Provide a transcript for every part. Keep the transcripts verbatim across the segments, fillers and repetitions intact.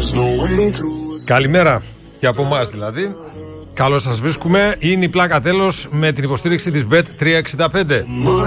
Καλημέρα και από εμάς δηλαδή. Καλώς σας βρίσκουμε. Είναι η πλάκα τέλος με την υποστήριξη της μπετ τριακόσια εξήντα πέντε.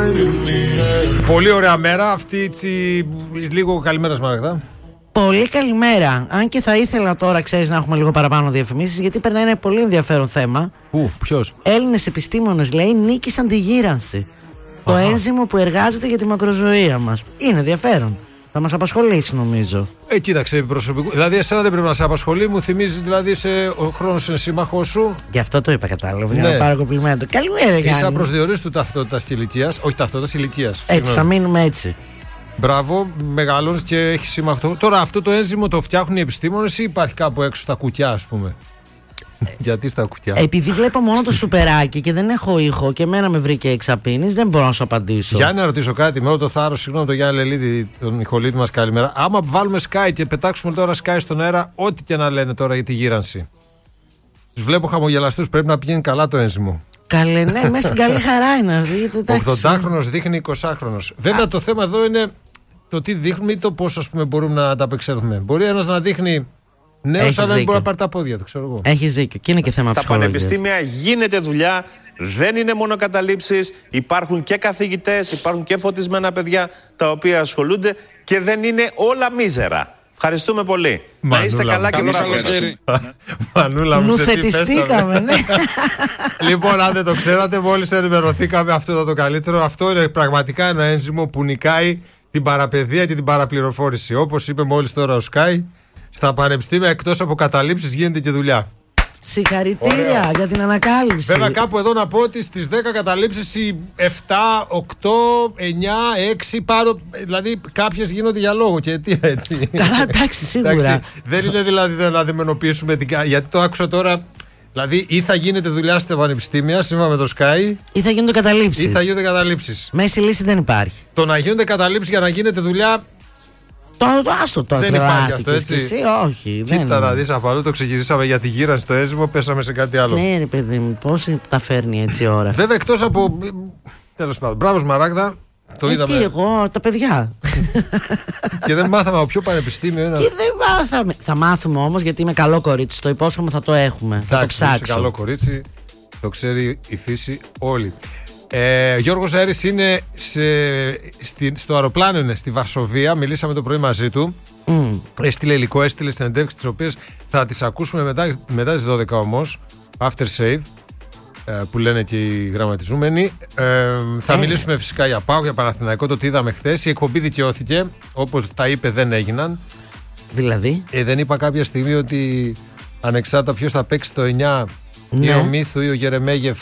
Πολύ ωραία μέρα αυτή, έτσι, λίγο καλημέρα Σμαραγδά. Πολύ καλημέρα. Αν και θα ήθελα τώρα, ξέρεις, να έχουμε λίγο παραπάνω διαφημίσεις, γιατί περνάει ένα πολύ ενδιαφέρον θέμα. Πού, ποιος? Έλληνες επιστήμονες, λέει, νίκησαν τη γύρανση. Το ένζυμο που εργάζεται για τη μακροζωία μας. Είναι ενδιαφέρον. Θα μας απασχολήσει, νομίζω. Ε, κοίταξε, προσωπικό. Δηλαδή, εσένα δεν πρέπει να σε απασχολεί, μου θυμίζει δηλαδή σε, ο χρόνος είναι σύμμαχός σου. Γι' αυτό το είπα, κατάλαβα. Ναι. Για να πάρω κομπλιμέντο. Καλημέρα, Γιάννη. Είσαι απροσδιορίστου του ταυτότητας ηλικίας. Όχι ταυτότητας ηλικίας. Έτσι, θα μείνουμε έτσι. Μπράβο, μεγαλώνεις και έχει σύμμαχο. Τώρα, αυτό το ένζυμο το φτιάχνουν οι επιστήμονες ή υπάρχει κάπου έξω στα κουκιά, ας πούμε? Γιατί στα κουκιά? Επειδή βλέπω μόνο το σουπεράκι και δεν έχω ήχο και εμένα με βρήκε εξαπίνης, δεν μπορώ να σου απαντήσω. Για να ρωτήσω κάτι, με όλο το θάρρος, συγγνώμη τον Γιάννη Λελίδη, τον ηχολήπτη μας, καλημέρα. Άμα βάλουμε Sky και πετάξουμε τώρα Sky στον αέρα, ό,τι και να λένε τώρα για τη γύρανση, τους βλέπω χαμογελαστούς, πρέπει να πηγαίνει καλά το ένζυμο. Καλέ, ναι, μέσα στην καλή χαρά είναι. Ο ογδοντάχρονος δείχνει εικοσάχρονος. Βέβαια, το θέμα εδώ είναι το τι δείχνουμε ή το πώς, ας πούμε, μπορούμε να τα απεξέλθουμε. Μπορεί ένας να δείχνει νέος, αλλά δεν μπορεί να πάρει τα πόδια του, ξέρω εγώ. Έχεις δίκιο. Και είναι και θέμα ψυχολογίας. Στα πανεπιστήμια γίνεται δουλειά. Δεν είναι μόνο καταλήψεις. Υπάρχουν και καθηγητές, υπάρχουν και φωτισμένα παιδιά τα οποία ασχολούνται και δεν είναι όλα μίζερα. Ευχαριστούμε πολύ. Μανούλα, να είστε καλά και καλή. Μανούλα μου, σε τι νουθετιστήκαμε, ναι. Λοιπόν, αν δεν το ξέρατε, μόλις ενημερωθήκαμε, αυτό ήταν το καλύτερο. Αυτό είναι πραγματικά ένα ένζυμο που νικάει την παραπαιδεία και την παραπληροφόρηση. Όπως είπε μόλις τώρα ο Σκάι, στα πανεπιστήμια εκτός από καταλήψεις γίνεται και δουλειά. Συγχαρητήρια Ωραία. για την ανακάλυψη. Βέβαια, κάπου εδώ να πω ότι στις δέκα καταλήψεις οι επτά, οκτώ, εννιά, έξι πάνω. Δηλαδή, κάποιες γίνονται για λόγο και αιτία, έτσι. Καλά, εντάξει, σίγουρα. Εντάξει, δεν είναι δηλαδή να δημενοποιήσουμε την. Γιατί το άκουσα τώρα. Δηλαδή, ή θα γίνεται δουλειά στα πανεπιστήμια, σύμφωνα με το Sky, ή θα γίνονται καταλήψεις. ή θα γίνονται καταλήψεις. Μέση λύση δεν υπάρχει. Το να γίνονται καταλήψεις για να γίνεται δουλειά. Το, το άστο το Δεν υπάρχει αυτό, έτσι. Εσύ, όχι. Κοίτα να δεις, από αλλού το ξεκινήσαμε για τη γύρανση στο ένζυμο, πέσαμε σε κάτι άλλο. Ναι, ρε παιδί μου, πώς τα φέρνει έτσι η ώρα. Βέβαια, εκτός από. Τέλος πάντων, μπράβο Σμαράγδα. Το ε, είδαμε. Τι, εγώ, τα παιδιά. Και δεν μάθαμε από ποιο πανεπιστήμιο είναι. Και δεν μάθαμε. Θα μάθουμε όμως, γιατί είμαι καλό κορίτσι. Το υπόσχομαι, θα το έχουμε. Θα το ψάξω. Είσαι καλό κορίτσι. Το ξέρει η φύση όλη. Ε, Γιώργος Αέρης είναι σε, στη, στο αεροπλάνο, είναι στη Βαρσοβία. Μιλήσαμε το πρωί μαζί του. Mm. Έστειλε υλικό, έστειλε συνεντεύξεις, τις οποίες θα τις ακούσουμε μετά, μετά τις δώδεκα όμως. After save, που λένε και οι γραμματιζούμενοι. Ε, θα ε. μιλήσουμε φυσικά για ΠΑΟΚ, για Παναθηναϊκό, το τι είδαμε χθες. Η εκπομπή δικαιώθηκε, όπως τα είπε δεν έγιναν. Δηλαδή ε, δεν είπα κάποια στιγμή ότι ανεξάρτητα ποιος θα παίξει το εννιά, ναι. ή ο Μίθου ή ο Γερεμέγεφ,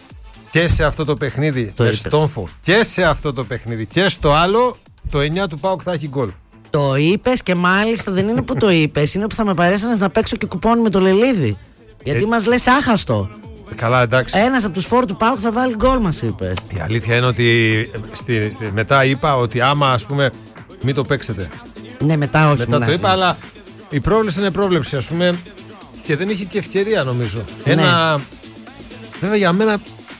και σε αυτό το παιχνίδι το με Στόμφο, και σε αυτό το παιχνίδι και στο άλλο, το εννιά του ΠΑΟΚ θα έχει γκολ. Το είπες, και μάλιστα δεν είναι που το είπες, είναι που θα με παρέσανες να παίξω και κουπόνι με το Λελίδη. Γιατί ε, μας λες άχαστο. Καλά, εντάξει. Ένας από τους φόρ του ΠΑΟΚ θα βάλει γκολ, μας είπες. Η αλήθεια είναι ότι στη, στη, μετά είπα ότι άμα, ας πούμε, μην το παίξετε. Ναι, μετά όχι. Μετά ναι, το είπα, ναι. αλλά η πρόβλεψη είναι πρόβλεψη, ας πούμε, και δεν είχε και ευκαιρία, νομίζω. Ναι. Ένα. Βέβαια για μένα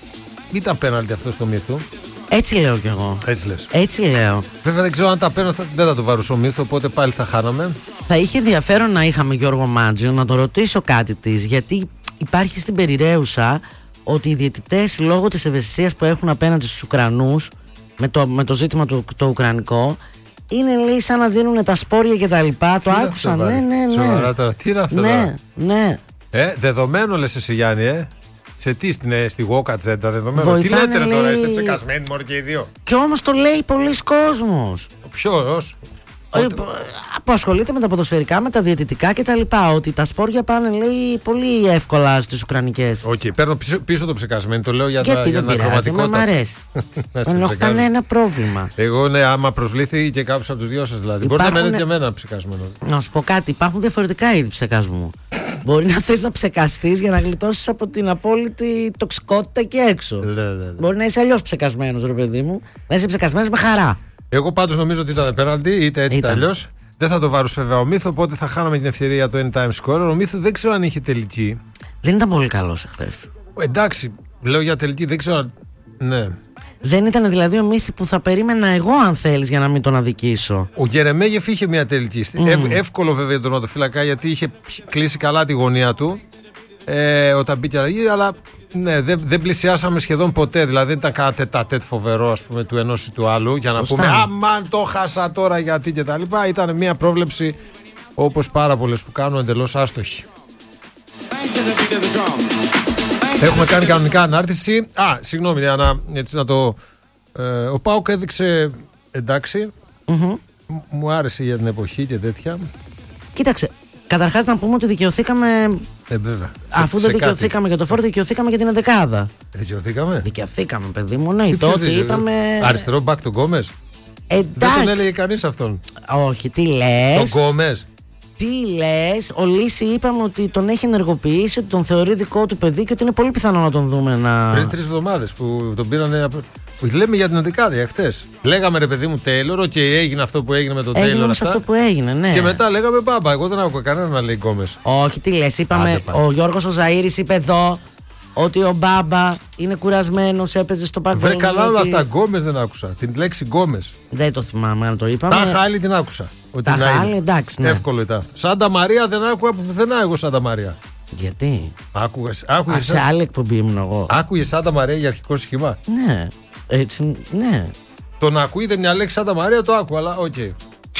ήταν πέναλτι αυτό στο Μύθο. Έτσι λέω κι εγώ. Έτσι λες. Έτσι λέω. Βέβαια δεν ξέρω αν τα παίρνω, δεν θα το βάρω στο Μύθο, οπότε πάλι θα χάναμε. Θα είχε ενδιαφέρον να είχαμε Γιώργο Μάτζιο να το ρωτήσω κάτι της, γιατί υπάρχει στην περιραίουσα ότι οι διαιτητές, λόγω της ευαισθησίας που έχουν απέναντι στους Ουκρανούς με το, με το ζήτημα του το ουκρανικό, είναι λέει σαν να δίνουν τα σπόρια και τα λοιπά. Το άκουσα. Ναι, ναι, ναι. Σοβαρά τώρα. Τι είναι αυτό? Ναι, ναι. Ε, δεδομένο λες εσύ, Γιάννη, ε. Σε τι, στην, στη Γουόκα Τζέντα, δεδομένο. Βοηθάνε, τι λέτε, λέει... τώρα, είστε ψεκασμένοι μόλι και οι δύο. Και όμως το λέει πολλοί κόσμος. Ποιος? Ε, που ασχολείται με τα ποδοσφαιρικά, με τα διαιτητικά κτλ. Ότι τα σπόρια πάνε, λέει, πολύ εύκολα στις Ουκρανικές. Οκ, okay, παίρνω πίσω, πίσω το ψεκασμένο. Το λέω για, γιατί τα, για την ακροματικότητα. Μ' αρέσει. Δεν έχω κανένα πρόβλημα. Εγώ, ναι, άμα προσβλήθη και κάποιος από τους δυο σας δηλαδή. Υπάρχουν... Μπορεί να μένετε και εμένα ψεκασμένο. Να σου πω κάτι, υπάρχουν διαφορετικά είδη ψεκασμού. Μπορεί να θες να ψεκαστείς για να γλιτώσεις από την απόλυτη τοξικότητα και έξω. Λε, λε, λε. Μπορεί να είσαι αλλιώς ψεκασμένος, ρε παιδί μου. Να είσαι ψεκασμένος με χαρά. Εγώ πάντως νομίζω ότι ήταν πέναλτι, είτε έτσι είτε αλλιώς. Δεν θα το βάρω βέβαια ο Μύθο, οπότε θα χάναμε την ευκαιρία για το anytime score. Ο Μύθο δεν ξέρω αν είχε τελική. Δεν ήταν πολύ καλός εχθές. Εντάξει, λέω για τελική, δεν ξέρω αν Ναι. Δεν ήταν δηλαδή ο Μύθι που θα περίμενα εγώ, αν θέλεις, για να μην τον αδικήσω. Ο Γερεμέγεφ είχε μια τελική. Mm. Ευ, εύκολο βέβαια τον οτοφύλακα, γιατί είχε κλείσει καλά τη γωνία του ε, όταν μπήκε αλλαγή, αλλά ναι, δεν, δεν πλησιάσαμε σχεδόν ποτέ. Δηλαδή δεν ήταν κανένα τετατέτ φοβερό, ας πούμε, του ενός ή του άλλου για Σωστά. να πούμε αμάν το χάσα τώρα γιατί και τα λοιπά. Ήταν μια πρόβλεψη, όπως πάρα πολλές που κάνουν, εντελώς άστοχη. Έχουμε κάνει κανονικά ανάρτηση. Α, συγγνώμη, για να, έτσι να το. Ε, ο ΠΑΟΚ έδειξε εντάξει. Mm-hmm. Μου άρεσε για την εποχή και τέτοια. Κοίταξε, καταρχάς να πούμε ότι δικαιωθήκαμε. Ε, βέβαια. Αφού δεν δικαιωθήκαμε κάτι για το φόρο, δικαιωθήκαμε για την ενδεκάδα. Δικαιωθήκαμε. Δικαιωθήκαμε, παιδί μου. Ναι, τότε είπαμε. Αριστερό μπακ τον Γκόμες. Εντάξει. Δεν τον έλεγε κανείς αυτόν. Όχι, τι λες. Τον Γκόμες. Τι λες, ο Λύση είπαμε ότι τον έχει ενεργοποιήσει, ότι τον θεωρεί δικό του παιδί και ότι είναι πολύ πιθανό να τον δούμε να. Πριν τρεις εβδομάδες που τον πήρανε. Λέμε για την ενδεκάδα χτες. Λέγαμε ρε παιδί μου Τέιλορ και έγινε αυτό που έγινε με τον Τέιλορ. Έγινε αυτό που έγινε, ναι. Και μετά λέγαμε μπάμπα. Εγώ δεν άκουγα κανένα να λέει Γκόμες. Όχι, τι λες, είπαμε. Ο Γιώργος ο Ζαΐρης είπε εδώ ότι ο Μπάμπα είναι κουρασμένος, έπαιζε στο παγκόσμιο. Βρε καλά όλα ότι... αυτά. Γκόμες δεν άκουσα. Την λέξη Γκόμες. Δεν το θυμάμαι αν το είπαμε. Τάχα άλλη την άκουσα. Τάχα άλλη, εντάξει. Ναι. Εύκολο ήταν αυτό. Σάντα Μαρία δεν άκουγα από πουθενά εγώ Σάντα Μαρία. Γιατί? Άκουγα. Άκουγες, Α, σε άλλη εκπομπή ήμουν εγώ. Άκουγε Σάντα Μαρία για αρχικό σχήμα. Ναι. Έτσι, ναι. Το να ακούγεται μια λέξη Σάντα Μαρία το άκουγα, αλλά οκ. Okay.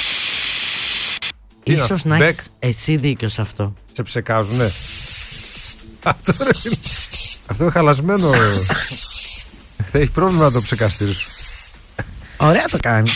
Ίσως να έχεις εσύ δίκιο σε αυτό. Σε ψεκάζουνε. Αυτό είναι. Αυτό είναι χαλασμένο. Θα έχει πρόβλημα να το ψεκαστήρι σου. Ωραία το κάνει.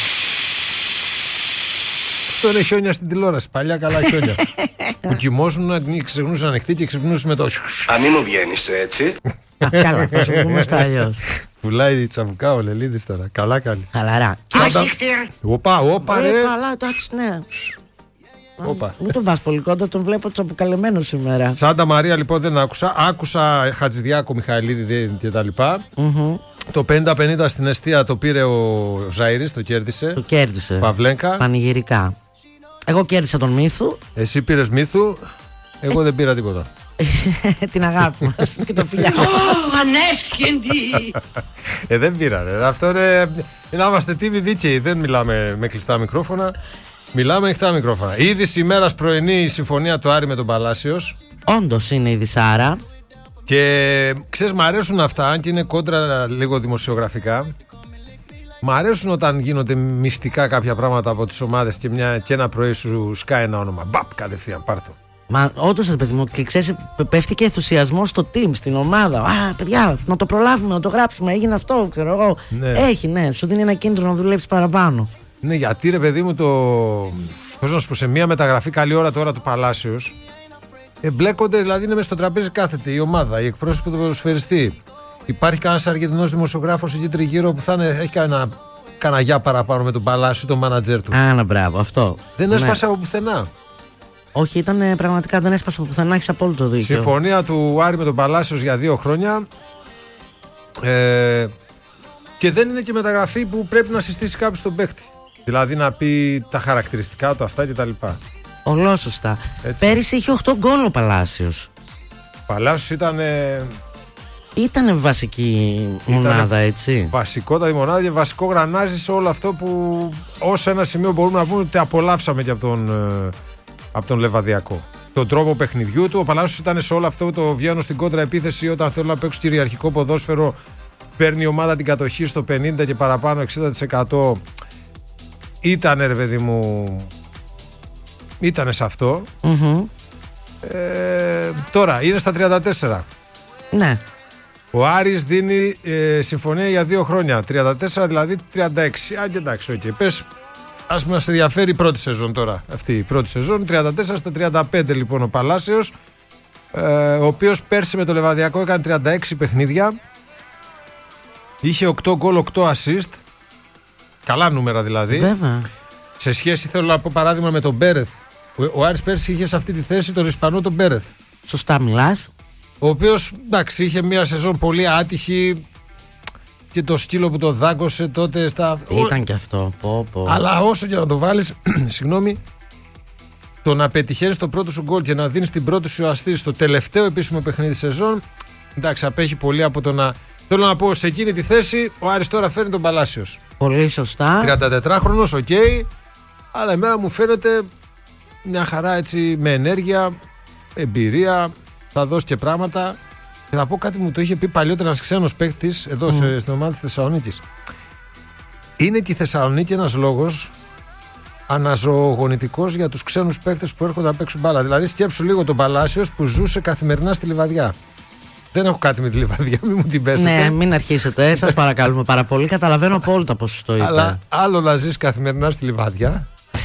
Αυτό είναι χιόνια στην τηλεόραση. Παλιά καλά χιόνια. Που κοιμώσουν, ξεχνούσε να ανοιχτεί και ξυπνούσε με το. Αν μου βγαίνεις το έτσι. Καλά, θα σου πούμε στα αλλιώς. Πουλάει τσαβουκά ο Λελίδης τώρα. Καλά κάνει. Χαλαρά. Οπα, όπα, ρε. Καλά, εντάξει, ναι. Όπα. Μην τον πας πολύ κοντά, τον βλέπω τσαποκαλεμένο σήμερα. Σάντα Μαρία λοιπόν δεν άκουσα. Άκουσα Χατζηδιάκο, Μιχαηλίδη και τα λοιπά. Mm-hmm. Το πενήντα πενήντα στην εστία το πήρε ο Ζαΐρης, το κέρδισε. Το κέρδισε. Παυλέγκα. Πανηγυρικά. Εγώ κέρδισα τον Μύθου. Εσύ πήρες Μύθου. Εγώ δεν πήρα τίποτα. Την αγάπη μας και το φιλιά. Ανέσχυντη. Ε, δεν πήρα. Ρε. Αυτό είναι. Να είμαστε τίμοι δίκαιοι. Δεν μιλάμε με κλειστά μικρόφωνα. Μιλάμε με ανοιχτά μικρόφωνα. Είδηση ημέρας πρωινή η συμφωνία του Άρη με τον Παλάσιος. Όντως είναι η Δυσάρα. Και ξέρεις, μ' αρέσουν αυτά, αν και είναι κόντρα λίγο δημοσιογραφικά. Μ' αρέσουν όταν γίνονται μυστικά κάποια πράγματα από τις ομάδες και, μια, και ένα πρωί σου σκάει ένα όνομα. Μπαπ, κατευθείαν, πάρτο. Μα όντως, παιδί μου, και ξέρεις, πέφτει και ενθουσιασμό στο team, στην ομάδα. Α, παιδιά, να το προλάβουμε, να το γράψουμε. Έγινε αυτό, ξέρω εγώ. Ναι. Έχει, ναι, σου δίνει ένα κίνητρο να δουλέψει παραπάνω. Ναι, γιατί ρε παιδί μου, το. Πώς να σου πω, σε μια μεταγραφή καλή ώρα τώρα του Παλάσιος. Εμπλέκονται, δηλαδή είναι μες στο τραπέζι κάθεται η ομάδα, οι εκπρόσωποι του ποδοσφαιριστή. Υπάρχει κανένας Αργεντινός δημοσιογράφος εκεί τριγύρω που θα είναι, έχει κανένα, κανένα γεια παραπάνω με τον Παλάσιο, τον μάνατζερ του. Α, να μπράβο, αυτό. Δεν έσπασε ναι. από πουθενά. Όχι, ήταν πραγματικά, δεν έσπασε από πουθενά, έχεις απόλυτο δίκιο. Συμφωνία του Άρη με τον Παλάσιος για δύο χρόνια. Ε, και δεν είναι και μεταγραφή που πρέπει να συστήσει κάποιος τον παίκτη. Δηλαδή να πει τα χαρακτηριστικά του, αυτά κτλ. Ολόσωστα. Πέρυσι είχε οκτώ γκολ ο Παλάσιος. Παλάσιος ήταν. Ε... Ήτανε βασική μονάδα, ήτανε έτσι. Βασικότατη μονάδα και βασικό γρανάζι σε όλο αυτό που ως ένα σημείο μπορούμε να πούμε ότι απολαύσαμε και από τον, ε, από τον Λεβαδιακό. Τον τρόπο παιχνιδιού του. Ο Παλάσιος ήταν σε όλο αυτό το βγαίνω στην κόντρα επίθεση όταν θέλω να παίξω κυριαρχικό ποδόσφαιρο. Παίρνει η ομάδα την κατοχή στο πενήντα και παραπάνω εξήντα τοις εκατό. Ήτανε ρε παιδί μου. Ήτανε σε αυτό. Mm-hmm. Ε, τώρα είναι στα τριάντα τέσσερα. Ναι. Ο Άρης δίνει ε, συμφωνία για δύο χρόνια. τριάντα τέσσερα δηλαδή τριάντα έξι. Αν και εντάξει, okay. Πες, ας μας ενδιαφέρει η πρώτη σεζόν τώρα. Αυτή η πρώτη σεζόν. τριάντα τέσσερα στα τριάντα πέντε λοιπόν ο Παλάσιος. Ε, ο οποίος πέρσι με το Λεβαδιακό έκανε τριάντα έξι παιχνίδια. Είχε οκτώ γκολ, οκτώ assist. Καλά νούμερα δηλαδή. Βέβαια. Σε σχέση, θέλω να πω παράδειγμα με τον Μπέρεθ. Ο, ο Άρης πέρσι είχε σε αυτή τη θέση τον Ισπανό τον Μπέρεθ. Σωστά μιλάς. Ο οποίος, εντάξει, είχε μια σεζόν πολύ άτυχη και το σκύλο που το δάγκωσε τότε στα. Ήταν και αυτό. Πω, πω. Αλλά όσο και να το βάλεις, συγγνώμη, το να πετυχαίνεις το πρώτο σου γκολ και να δίνεις την πρώτη σου ασθή στο τελευταίο επίσημο παιχνίδι σεζόν, εντάξει, απέχει πολύ από το να Θέλω να πω, σε εκείνη τη θέση ο Άρης τώρα φέρνει τον Παλάσιος. Πολύ σωστά. τριαντατετράχρονος, οκ. Okay, αλλά εμένα μου φαίνεται μια χαρά έτσι με ενέργεια, εμπειρία, θα δώσει και πράγματα. Και θα πω κάτι που μου το είχε πει παλιότερα ένας ξένος παίκτης εδώ mm. σε, στην ομάδα της Θεσσαλονίκης. Είναι και η Θεσσαλονίκη ένας λόγος αναζωογονητικός για τους ξένους παίκτες που έρχονται να παίξουν μπάλα. Δηλαδή, σκέψου λίγο τον Παλάσιος που ζούσε καθημερινά στη Λιβαδιά. Δεν έχω κάτι με τη Λιβαδιά, μην μου την πέσετε. Ναι, μην αρχίσετε, σας παρακαλούμε πάρα πολύ. Καταλαβαίνω απόλυτα πώς το είπε. Αλλά άλλο να ζεις καθημερινά στη Λιβαδιά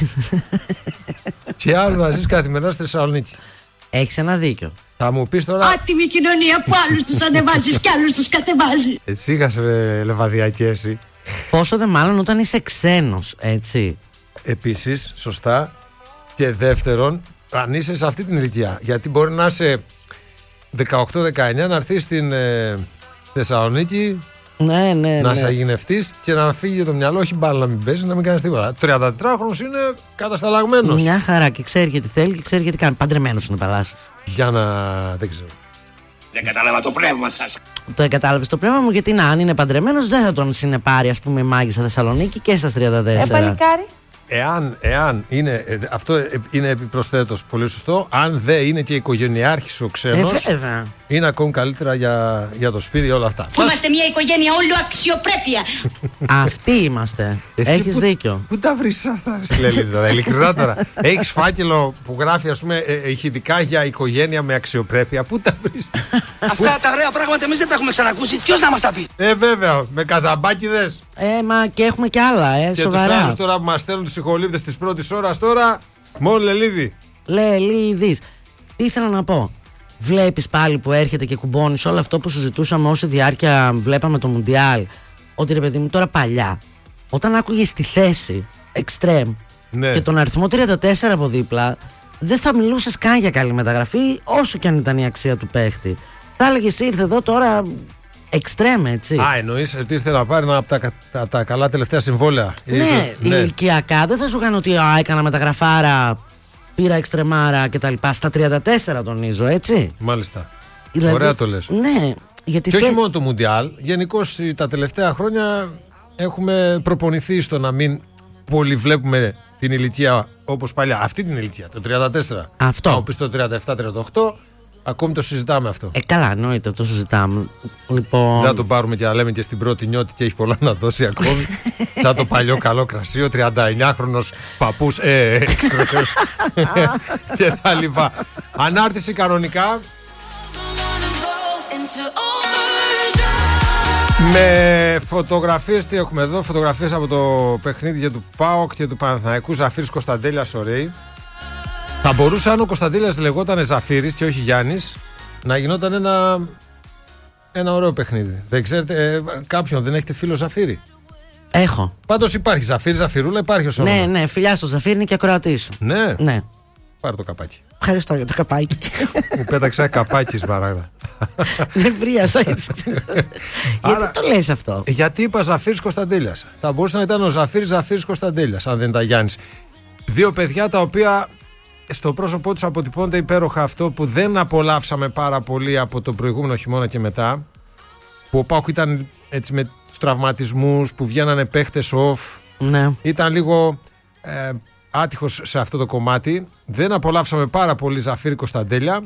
και άλλο να ζεις καθημερινά στη Θεσσαλονίκη. Έχεις ένα δίκιο. Θα μου πεις τώρα. Άτιμη κοινωνία που άλλους τους ανεβάζεις και άλλους τους κατεβάζει. Εσύ είχας Λεβαδιακή εσύ. Πόσο δε μάλλον όταν είσαι ξένος, έτσι. Επίσης, σωστά. Και δεύτερον, αν είσαι σε αυτή την ηλικία. Γιατί μπορεί να είσαι δεκαοκτώ δεκαεννιά, να έρθεις στην ε, Θεσσαλονίκη, ναι, ναι, να ναι. σαγηνευτείς και να φύγει το μυαλό, όχι μπάλα να μην παίζει, να μην κάνεις τίποτα. τριαντατετράχρονος είναι κατασταλαγμένος. Μια χαρά και ξέρει και τι θέλει και ξέρει και τι κάνει. Παντρεμένος είναι Παλάσιος. Για να. Δεν ξέρω. Δεν κατάλαβα το πνεύμα σας. Το κατάλαβες το πνεύμα μου, γιατί να, αν είναι παντρεμένος δεν θα τον συνεπάρει, ας πούμε, η Μάγισσα Θεσσαλονίκη και στα τριάντα τέσσερα. Ε, παλικάρι. Εάν, εάν είναι, ε, αυτό είναι επιπροσθέτως πολύ σωστό, αν δεν είναι και οικογενειάρχης ο ξένος, ε, βέβαια. είναι ακόμη καλύτερα για, για το σπίτι, όλα αυτά. Που είμαστε μια οικογένεια όλο αξιοπρέπεια. Αυτοί είμαστε. Έχεις που, δίκιο. Πού τα βρίσκεις αυτά, Στυλέλη, τώρα, ειλικρινά τώρα. Έχεις φάκελο που γράφει, ας πούμε, ε, ηχητικά για οικογένεια με αξιοπρέπεια. Πού τα βρίσκεις? Αυτά τα ωραία πράγματα εμείς δεν τα έχουμε ξανακούσει. Ποιος να μας τα πει? Ε, βέβαια, με καζαμπάκιδες. Ε, μα και έχουμε κι άλλα, ε, και σοβαρά. Και τους άλλους τώρα που μας στέλνουν τους ηχολήπτες της πρώτης ώρας τώρα, μόνο λελίδι. Λελίδης. Τι ήθελα να πω. Βλέπεις πάλι που έρχεται και κουμπώνεις όλο αυτό που συζητούσαμε όση διάρκεια βλέπαμε το Μουντιάλ. Ότι ρε παιδί μου τώρα παλιά, όταν άκουγες τη θέση εξτρέμ ναι. και τον αριθμό τριάντα τέσσερα από δίπλα, δεν θα μιλούσες καν για καλή μεταγραφή, όσο και αν ήταν η αξία του παίχτη. Θα έλεγες ήρθε εδώ τώρα εξτρέμ, έτσι. Α, εννοείς ότι ήρθε να πάρει ένα από τα, τα, τα καλά τελευταία συμβόλαια. Ναι, ήρθε, ναι, ηλικιακά δεν θα σου κάνω ότι α, έκανα μεταγραφάρα, πήρα εξτρεμάρα κτλ. Στα τριάντα τέσσερα τονίζω, έτσι. Μάλιστα. Δηλαδή, ωραία το λες. Ναι, γιατί και όχι θε... μόνο το Μουντιάλ. Γενικώς τα τελευταία χρόνια έχουμε προπονηθεί στο να μην πολύ βλέπουμε την ηλικία όπως παλιά. Αυτή την ηλικία, το τριάντα τέσσερα. Αυτό. Να πεις το τριάντα επτά τριάντα οκτώ, ακόμη το συζητάμε αυτό. Ε, καλά, εννοείται, το συζητάμε. Λοιπόν... Δεν θα τον πάρουμε και να λέμε και στην πρώτη νιώτη και έχει πολλά να δώσει ακόμη. Σαν το παλιό καλό κρασί, ο τριανταεννιάχρονος παππούς ε, έξτρος και τα λοιπά. Ανάρτηση κανονικά. Με φωτογραφίες, τι έχουμε εδώ, φωτογραφίες από το παιχνίδι για του ΠΑΟΚ και του Παναθηναϊκού, Ζαφύρης Κωνσταντέλιας, ωραίοι. Θα μπορούσε, αν ο Κωνσταντέλιας λεγόταν Ζαφύρης και όχι Γιάννης, να γινόταν ένα, ένα ωραίο παιχνίδι. Δεν ξέρετε, ε, κάποιον δεν έχετε φίλο Ζαφύρη? Έχω. Πάντως υπάρχει Ζαφύρη, Ζαφυρούλα, υπάρχει ως όνομα. Ναι, ναι, φιλιά στο Ζαφύρι, είναι και ακροατής σου. Ναι. Ναι. Πάρε το καπάκι. Ευχαριστώ για το καπάκι. Μου πέταξε ένα καπάκι Σμαράγδα. Δεν βρίασα έτσι. Γιατί το λες αυτό? Γιατί είπα Ζαφύρης Κωνσταντέλιας. Θα μπορούσε να ήταν ο Ζαφύρης Ζαφύρης Κωνσταντέλιας, αν δεν ήταν Γιάννης. Δύο παιδιά τα οποία στο πρόσωπό τους αποτυπώνεται υπέροχα αυτό που δεν απολαύσαμε πάρα πολύ από τον προηγούμενο χειμώνα και μετά. Που ο ΠΑΟΚ ήταν έτσι με τους τραυματισμούς, που βγαίνανε παίχτες off. Ναι. Ήταν λίγο ε, άτυχος σε αυτό το κομμάτι. Δεν απολαύσαμε πάρα πολύ Ζαφύρη Κωνσταντέλια.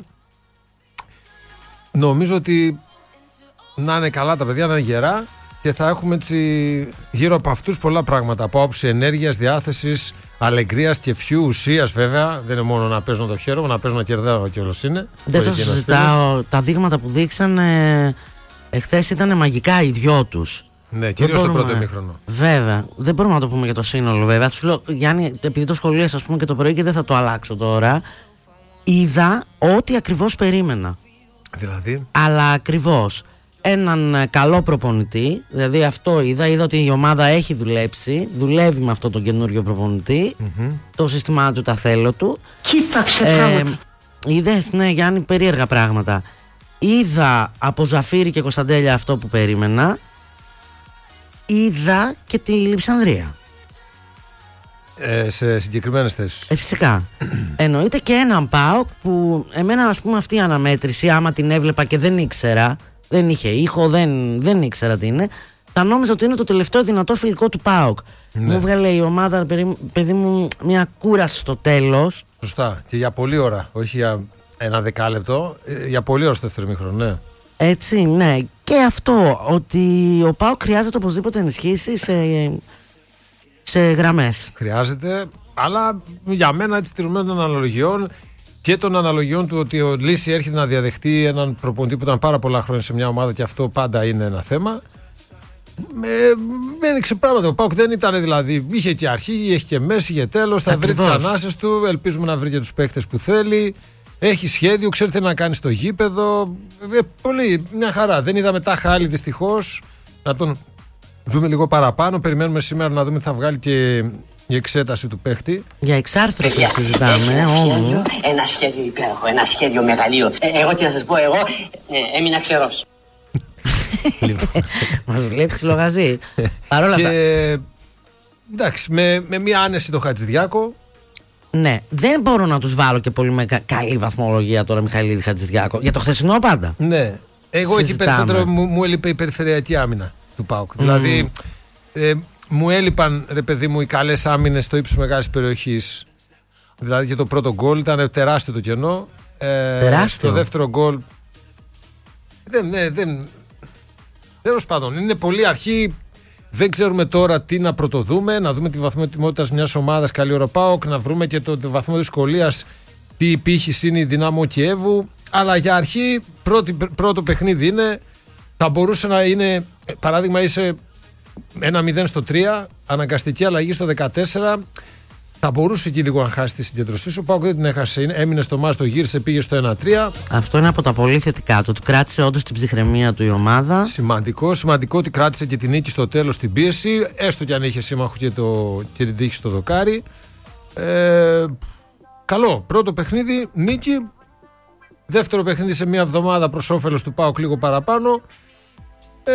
Νομίζω ότι να είναι καλά τα παιδιά, να είναι γερά και θα έχουμε έτσι γύρω από αυτούς πολλά πράγματα. Από άποψη ενέργειας, διάθεσης, αλεγκρίας και φιού, ουσίας βέβαια. Δεν είναι μόνο να παίζουν το χαίρομαι, να παίζουν να κερδάω και όλος είναι. Δεν το συζητάω. Τα δείγματα που δείξαν ε, εχθές ήταν μαγικά οι δυο τους. Ναι, κυρίως το πρώτο ημίχρονο. Βέβαια. Δεν μπορούμε να το πούμε για το σύνολο, βέβαια. Σου λέω, Γιάννη, επειδή το σχολίασα, ας πούμε, και το πρωί και δεν θα το αλλάξω τώρα. Είδα ό,τι ακριβώς περίμενα. Δηλαδή. Αλλά ακριβώς. Έναν καλό προπονητή, δηλαδή αυτό είδα. Είδα ότι η ομάδα έχει δουλέψει, δουλεύει με αυτό τον καινούριο προπονητή. Mm-hmm. Το σύστημά του, τα θέλω του. Κοίταξε ε, πράγματα. Είδες, ναι, Γιάννη, περίεργα πράγματα. Είδα από Ζαφύρη και Κωνσταντέλια αυτό που περίμενα. Είδα και τη Λειψανδρία. Ε, σε συγκεκριμένες θέσεις. Ε, φυσικά. Εννοείται και έναν ΠΑΟΚ που εμένα, ας πούμε, αυτή η αναμέτρηση, άμα την έβλεπα και δεν ήξερα, δεν είχε ήχο, δεν, δεν ήξερα τι είναι. Θα νόμιζα ότι είναι το τελευταίο δυνατό φιλικό του ΠΑΟΚ. Ναι. Μου έβγαλε η ομάδα, παιδί, παιδί μου, μια κούραση στο τέλος. Σωστά. Και για πολλή ώρα, όχι για ένα δεκάλεπτο, για πολλή ώρα στο δεύτερο ημίχρονο, ναι. Έτσι, ναι. Και αυτό, ότι ο ΠΑΟΚ χρειάζεται οπωσδήποτε ενισχύσει σε, σε γραμμές. Χρειάζεται, αλλά για μένα έτσι τηρουμένων των αναλογιών και των αναλογιών του ότι ο Λύση έρχεται να διαδεχτεί έναν προπονητή που ήταν πάρα πολλά χρόνια σε μια ομάδα και αυτό πάντα είναι ένα θέμα. Με έδειξε πράγματα. Ο ΠΑΟΚ δεν ήταν δηλαδή. Είχε και αρχή, είχε και μέση, είχε τέλος. Θα βρει τις ανάσες του. Ελπίζουμε να βρει και τους παίκτες που θέλει. Έχει σχέδιο, ξέρει τι να κάνει στο γήπεδο. Ε, πολύ, μια χαρά. Δεν είδαμε τάχα άλλη δυστυχώς. Να τον δούμε λίγο παραπάνω. Περιμένουμε σήμερα να δούμε τι θα βγάλει και η εξέταση του παίχτη. Για εξάρθρωση συζητάμε. Ένα σχέδιο, ένα σχέδιο υπέροχο, ένα σχέδιο μεγαλείο. Ε, εγώ τι να σας πω, εγώ ε, έμεινα ξερός. Μας βλέπει ξυλογαζί. Παρ' όλα αυτά. Εντάξει, με, με μια άνεση το Χατζηδιάκο. Ναι, δεν μπορώ να τους βάλω και πολύ με κα, καλή βαθμολογία τώρα Μιχαηλίδη Χατζηδιάκο. Για το χθεσινό πάντα. Ναι. Εγώ εκεί περισσότερο μου, μου έλειπε η περιφερειακή άμυνα του ΠΑΟΚ. Mm. Δηλαδή ε, μου έλειπαν, ρε παιδί μου, οι καλές άμυνες στο ίπσος μεγάλης περιοχής. Δηλαδή και το πρώτο γκολ ήταν τεράστιο το κενό. Ε, τεράστιο. Το δεύτερο γκολ. Δεν, ναι, δεν. Τέλος πάντων, είναι πολύ αρχή. Δεν ξέρουμε τώρα τι να πρωτοδούμε. Να δούμε τη βαθμότητα μιας ομάδας. Καλή ώρα ΠΑΟΚ. Να βρούμε και το, το βαθμό δυσκολίας. Τι πύχης είναι η Δυνάμω Κιέβου. Αλλά για αρχή, πρώτη, πρώτο παιχνίδι είναι. Θα μπορούσε να είναι. Παράδειγμα, είσαι ένα μηδέν στο τρία. Αναγκαστική αλλαγή στο δεκατέσσερα. Θα μπορούσε και λίγο να χάσει τη συγκέντρωσή σου. Ο ΠΑΟΚ δεν την έχασε. Έμεινε στο μάτς, το γύρισε, πήγε στο ένα τρία. Αυτό είναι από τα πολύ θετικά του. Του κράτησε όντως την ψυχραιμία του η ομάδα. Σημαντικό. Σημαντικό ότι κράτησε και την νίκη στο τέλος στην πίεση. Έστω και αν είχε σύμμαχο και, το, και την τύχη στο δοκάρι. Ε, καλό. Πρώτο παιχνίδι, νίκη. Δεύτερο παιχνίδι σε μια εβδομάδα προς όφελος του ΠΑΟΚ λίγο παραπάνω. Ε,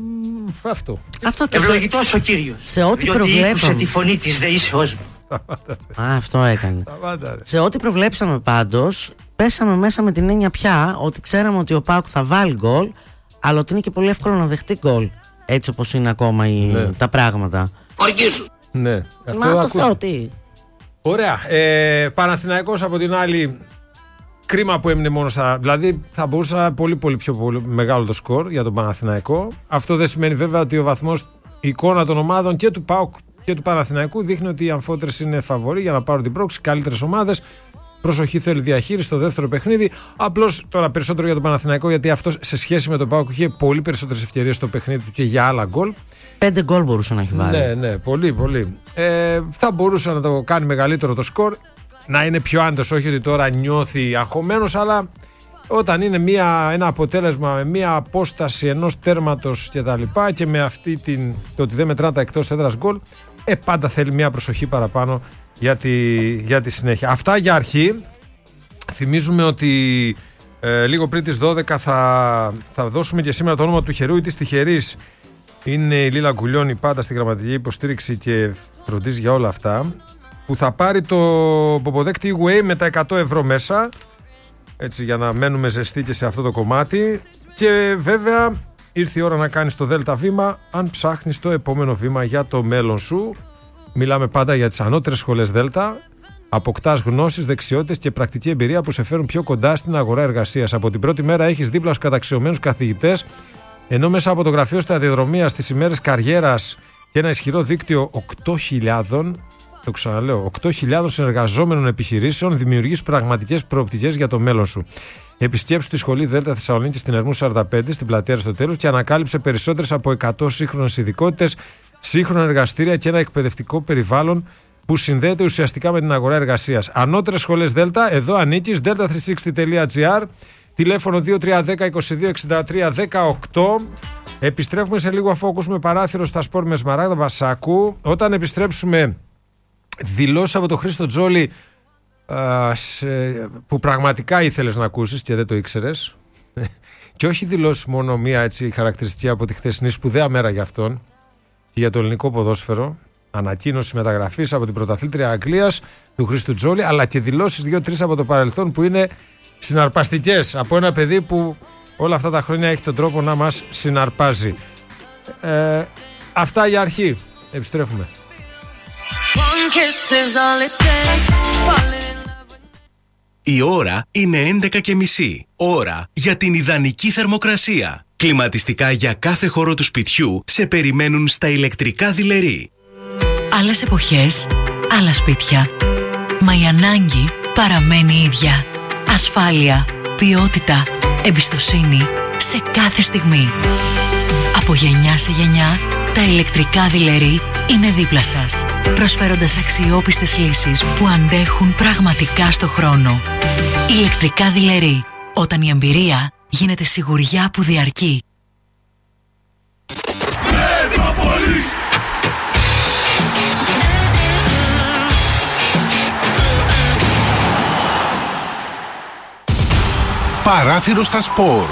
αυτό. Αυτό και ευλογητός ο Κύριος. Σε ό,τι διότι προβλέπαμε. ήκουσε τη φωνή της δεήσεώς μου. Α, αυτό έκανε. Σε ό,τι προβλέψαμε πάντως, πέσαμε μέσα με την έννοια πια ότι ξέραμε ότι ο ΠΑΟΚ θα βάλει γκολ, αλλά ότι είναι και πολύ εύκολο να δεχτεί γκολ. Έτσι όπως είναι ακόμα οι, ναι. τα πράγματα. Οργήσου. Ναι, αυτό Μα το Θεό, τι. Ωραία. Ε, Παναθηναϊκός από την άλλη. Κρίμα που έμεινε μόνο στα. Δηλαδή θα μπορούσε να είναι πολύ, πολύ πιο πολύ μεγάλο το σκορ για τον Παναθηναϊκό. Αυτό δεν σημαίνει βέβαια ότι ο βαθμός, η εικόνα των ομάδων και του ΠΑΟΚ και του Παναθηναϊκού δείχνει ότι οι αμφότερες είναι φαβορί για να πάρουν την πρόκληση. Καλύτερες ομάδες. Προσοχή, θέλει διαχείριση στο δεύτερο παιχνίδι. Απλώς τώρα περισσότερο για τον Παναθηναϊκό, γιατί αυτό σε σχέση με τον ΠΑΟΚ είχε πολύ περισσότερες ευκαιρίες στο παιχνίδι του και για άλλα γκολ. Πέντε γκολ μπορούσε να έχει βάλει. Ναι, ναι, πολύ, πολύ. Ε, θα μπορούσε να το κάνει μεγαλύτερο το σκορ. Να είναι πιο άντρος, όχι ότι τώρα νιώθει αγχωμένος, αλλά όταν είναι μια, ένα αποτέλεσμα με μια απόσταση ενός τέρματος και τα λοιπά και με αυτή την, το ότι δεν μετρά τα εκτός έδρας γκολ, ε, πάντα θέλει μια προσοχή παραπάνω για τη, για τη συνέχεια. Αυτά για αρχή. Θυμίζουμε ότι ε, λίγο πριν τις δώδεκα θα, θα δώσουμε και σήμερα το όνομα του τυχερού ή της τυχερής. Είναι η Λίλα Γκουλιώνη, πάντα στην γραμματική υποστήριξη και φροντίζει για όλα αυτά, που θα πάρει το ποποδέκτη Way με τα εκατό ευρώ μέσα, έτσι, για να μένουμε ζεστοί και σε αυτό το κομμάτι. Και βέβαια ήρθε η ώρα να κάνεις το δέλτα βήμα αν ψάχνεις το επόμενο βήμα για το μέλλον σου. Μιλάμε πάντα για τις ανώτερες σχολές Δέλτα. Αποκτάς γνώσεις, δεξιότητες και πρακτική εμπειρία που σε φέρουν πιο κοντά στην αγορά εργασίας. Από την πρώτη μέρα έχεις δίπλα στους καταξιωμένους καθηγητές, ενώ μέσα από το γραφείο σταδιοδρομίας στις ημέρες καριέρας και ένα ισχυρό δίκτυο οκτώ χιλιάδες, το ξαναλέω, οκτώ χιλιάδες συνεργαζόμενων επιχειρήσεων, δημιουργείς πραγματικές προοπτικές για το μέλλον σου. Επισκέψου τη σχολή Δέλτα Θεσσαλονίκη στην Ερμού σαράντα πέντε, στην πλατεία Αριστοτέλους, και ανακάλυψε περισσότερες από εκατό σύγχρονες ειδικότητες, σύγχρονα εργαστήρια και ένα εκπαιδευτικό περιβάλλον που συνδέεται ουσιαστικά με την αγορά εργασίας. Ανώτερες σχολές Δέλτα, εδώ ανήκεις. δέλτα τριακόσια εξήντα τελεία τζι άρ, τηλέφωνο δύο τρία ένα μηδέν είκοσι δύο εξήντα τρία δεκαοκτώ. Επιστρέφουμε σε λίγο αφού ακούσουμε παράθυρο στα σπορ με Σμαράγδα Βασάκου. Όταν επιστρέψουμε, δηλώσεις από τον Χρήστο Τζόλι α, σε, που πραγματικά ήθελες να ακούσεις και δεν το ήξερες. Και όχι δηλώσεις μόνο μία έτσι χαρακτηριστική από τη χθεσινή σπουδαία μέρα για αυτόν και για το ελληνικό ποδόσφαιρο. Ανακοίνωση μεταγραφής από την πρωταθλήτρια Αγγλίας του Χρήστου Τζόλι, αλλά και δηλώσεις δύο-τρεις από το παρελθόν που είναι συναρπαστικές από ένα παιδί που όλα αυτά τα χρόνια έχει τον τρόπο να μας συναρπάζει. Ε, αυτά για αρχή. Επιστρέφουμε. Η ώρα είναι έντεκα και μισή. Ώρα για την ιδανική θερμοκρασία. Κλιματιστικά για κάθε χώρο του σπιτιού σε περιμένουν στα ηλεκτρικά δειλερί. Άλλες εποχές, άλλα σπίτια. Μα η ανάγκη παραμένει ίδια. Ασφάλεια, ποιότητα, εμπιστοσύνη σε κάθε στιγμή. Από γενιά σε γενιά, τα ηλεκτρικά δειλερί είναι δίπλα σας, προσφέροντας αξιόπιστες λύσεις που αντέχουν πραγματικά στο χρόνο. Ηλεκτρικά δειλερί, όταν η εμπειρία γίνεται σιγουριά που διαρκεί. Παράθυρο στα σπορ.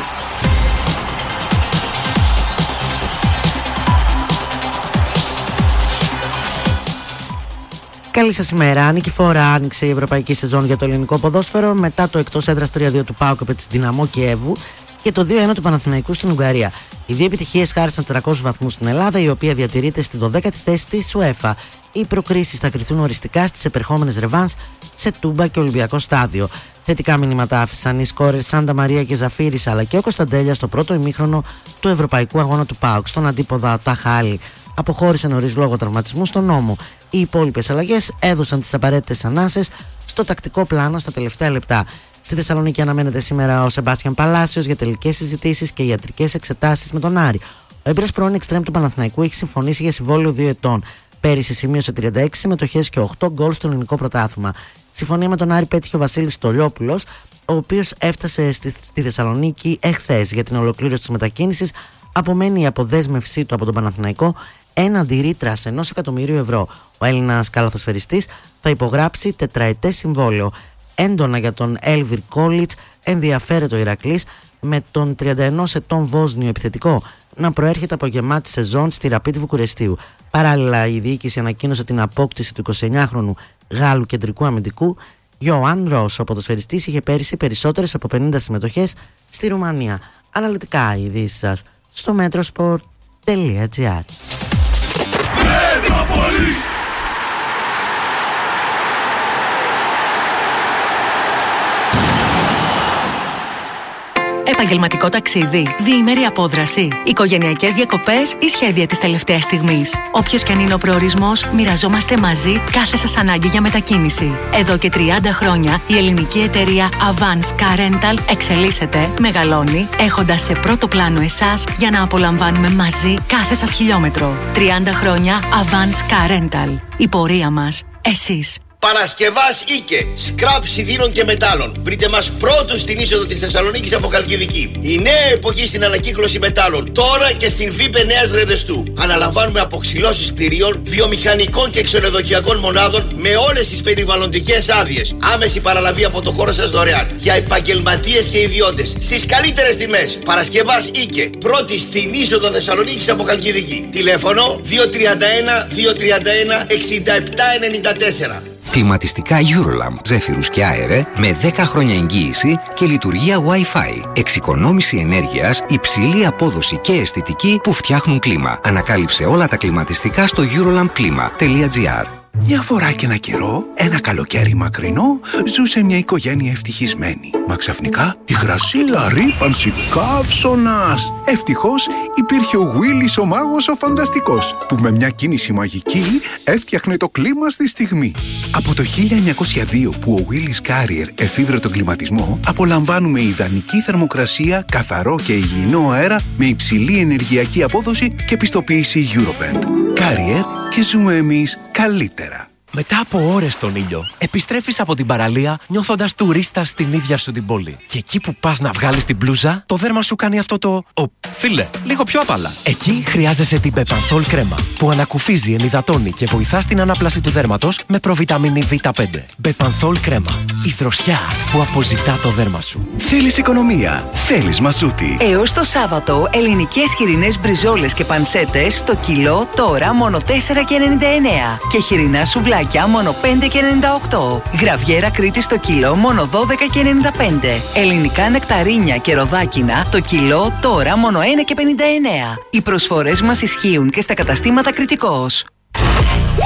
Καλή σας ημέρα. Νικηφόρα άνοιξε η ευρωπαϊκή σεζόν για το ελληνικό ποδόσφαιρο μετά το εκτός έδρας τρία δύο του ΠΑΟΚ επί της Δυναμό Κιέβου και το δύο ένα του Παναθηναϊκού στην Ουγγαρία. Οι δύο επιτυχίες χάρισαν τετρακόσιους βαθμούς στην Ελλάδα, η οποία διατηρείται στη δωδέκατη θέση της UEFA. Οι προκρίσεις θα κριθούν οριστικά στις επερχόμενες ρεβάνς σε Τούμπα και Ολυμπιακό Στάδιο. Θετικά μηνύματα άφησαν οι σκόρερ Σάντα Μαρία και Ζαφίρης αλλά και ο Κωνσταντέλια στο πρώτο ημίχρονο του ευρωπαϊκού αγώνα του ΠΑΟΚ. Στον αντίποδα, ο Τάχα Άλλη αποχώρησε νωρίς λόγω τραυματισμού στον ώμο. Οι υπόλοιπες αλλαγές έδωσαν τις απαραίτητες ανάσες στο τακτικό πλάνο στα τελευταία λεπτά. Στη Θεσσαλονίκη αναμένεται σήμερα ο Σεμπάστιαν Παλάσιος για τελικές συζητήσεις και ιατρικές εξετάσεις με τον Άρη. Ο έμπειρος πρώην εξτρέμ του Παναθηναϊκού έχει συμφωνήσει για συμβόλαιο δύο ετών. Πέρυσι σημείωσε τριάντα έξι συμμετοχές και οκτώ γκολ στο ελληνικό πρωτάθλημα. Συμφωνία με τον Άρη πέτυχε ο Βασίλης Στολιόπουλος, ο οποίος έφτασε στη, στη Θεσσαλονίκη εχθές. Για την ολοκλήρωση της μετακίνησης απομένει η αποδέσμευσή του από τον Παναθηναϊκό έναντι ρήτρας ενός εκατομμυρίου ευρώ. Ο Έλληνας καλαθοσφαιριστής θα υπογράψει τετραετές συμβόλαιο. Έντονα για τον Έλβιρ Κόλιτς ενδιαφέρεται ο Ηρακλής, με τον τριάντα ενός ετών Βόσνιο επιθετικό να προέρχεται από γεμάτη σεζόν στη Ραπίτ Βουκουρεστίου. Παράλληλα, η διοίκηση ανακοίνωσε την απόκτηση του εικοσιεννιάχρονου Γάλλου κεντρικού αμυντικού Ιωάνν Ρος. Ο ποδοσφαιριστής είχε πέρυσι περισσότερες από πενήντα συμμετοχές στη Ρουμανία. Αναλυτικά οι ειδήσεις σας στο metrosport τελεία gr. Επαγγελματικό ταξίδι, διήμερη απόδραση, οικογενειακές διακοπές ή σχέδια της τελευταίας στιγμής. Όποιος και αν είναι ο προορισμός, μοιραζόμαστε μαζί κάθε σας ανάγκη για μετακίνηση. Εδώ και τριάντα χρόνια η ελληνική εταιρεία Avance Car Rental εξελίσσεται, μεγαλώνει, έχοντας σε πρώτο πλάνο εσάς για να απολαμβάνουμε μαζί κάθε σας χιλιόμετρο. τριάντα χρόνια Avance Car Rental. Η πορεία μας, εσείς. Παρασκευάς Ίκε, σκραπ σιδήρων και μετάλλων. Βρείτε μας πρώτους στην είσοδο της Θεσσαλονίκης από Χαλκιδική. Η νέα εποχή στην ανακύκλωση μετάλλων, τώρα και στην ΒΥΠΕ Νέας Ρεδεστού. Αναλαμβάνουμε αποξυλώσεις κτηρίων, βιομηχανικών και ξενοδοχειακών μονάδων με όλες τις περιβαλλοντικές άδειες. Άμεση παραλαβή από το χώρο σας δωρεάν. Για επαγγελματίες και ιδιώτες. Στις καλύτερες τιμές. Παρασκευάς Ίκε, πρώτη στην είσοδο Θεσσαλονίκης από Χαλκιδική. Τηλέφωνο δύο τρία ένα δύο τρία ένα εξήντα επτά ενενήντα τέσσερα. Κλιματιστικά Eurolamp, ζέφυρους και αέρε με δέκα χρόνια εγγύηση και λειτουργία Wi-Fi. Εξοικονόμηση ενέργειας, υψηλή απόδοση και αισθητική που φτιάχνουν κλίμα. Ανακάλυψε όλα τα κλιματιστικά στο eurolamp κλίμα τελεία gr. Μια φορά και ένα καιρό, ένα καλοκαίρι μακρινό, ζούσε μια οικογένεια ευτυχισμένη. Μα ξαφνικά, υγρασία, ρύπανση, καύσωνας. Ευτυχώς υπήρχε ο Willis ο μάγος ο φανταστικός, που με μια κίνηση μαγική έφτιαχνε το κλίμα στη στιγμή. Από το χίλια εννιακόσια δύο που ο Willis Carrier εφήβρε τον κλιματισμό, απολαμβάνουμε ιδανική θερμοκρασία, καθαρό και υγιεινό αέρα με υψηλή ενεργειακή απόδοση και πιστοποίηση Eurovent. Carrier και ζούμε εμείς καλύτερα. Μετά από ώρες στον ήλιο, επιστρέφεις από την παραλία νιώθοντας τουρίστας στην ίδια σου την πόλη. Και εκεί που πας να βγάλεις την μπλούζα, το δέρμα σου κάνει αυτό το... Ο, φίλε, λίγο πιο απαλά. Εκεί χρειάζεσαι την Bepanthol κρέμα, που ανακουφίζει, ενυδατώνει και βοηθά στην ανάπλαση του δέρματος με προβιταμίνη βι πέντε. Bepanthol κρέμα. Η δροσιά που αποζητά το δέρμα σου. Θέλεις οικονομία. Θέλεις μασούτη. Έως το Σάββατο, ελληνικές χοιρινές μπριζόλες και πανσέτες στο κιλό τώρα μόνο τέσσερα και ενενήντα εννέα. Και χοιρινά σουβλάκια σοκολατάκια μόνο πέντε και ενενήντα οκτώ. Γραβιέρα Κρήτης το κιλό μόνο δώδεκα και ενενήντα πέντε. Ελληνικά νεκταρίνια και ροδάκινα το κιλό τώρα μόνο ένα και πενήντα εννέα. Οι προσφορές μας ισχύουν και στα καταστήματα Κρητικός.